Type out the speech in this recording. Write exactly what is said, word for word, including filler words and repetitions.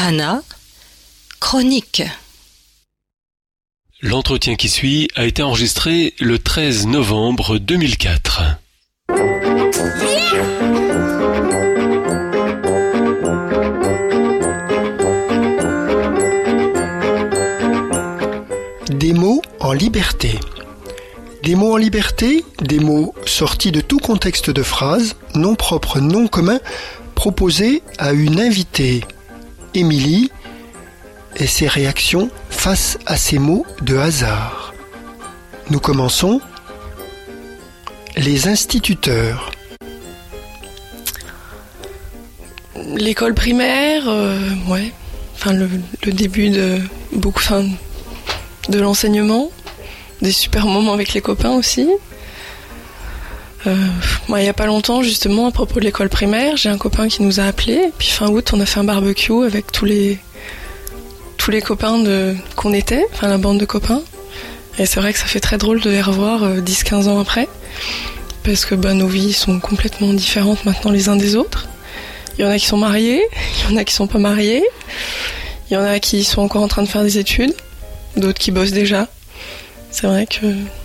Anna, chronique. L'entretien qui suit a été enregistré le treize novembre deux mille quatre. Des mots en liberté. Des mots en liberté, des mots sortis de tout contexte de phrase, non propres, non communs, proposés à une invitée, Émilie, et ses réactions face à ces mots de hasard. Nous commençons. Les instituteurs. L'école primaire, euh, ouais, enfin le, le début de beaucoup, enfin, de l'enseignement, des super moments avec les copains aussi. Euh, moi, il y a pas longtemps, justement, à propos de l'école primaire, j'ai un copain qui nous a appelés. Puis fin août, on a fait un barbecue avec tous les tous les copains de qu'on était, enfin la bande de copains. Et c'est vrai que ça fait très drôle de les revoir euh, dix quinze ans après, parce que bah, nos vies sont complètement différentes maintenant les uns des autres. Il y en a qui sont mariés, il y en a qui sont pas mariés, il y en a qui sont encore en train de faire des études, d'autres qui bossent déjà. C'est vrai que